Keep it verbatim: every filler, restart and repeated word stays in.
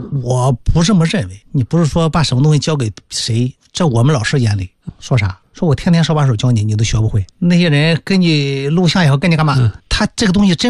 我不这么认为。你不是说把什么东西交给谁，在我们老师眼里说啥？说我天天手把手教你，你都学不会。那些人跟你录像也好，跟你干嘛？嗯、他这个东西真。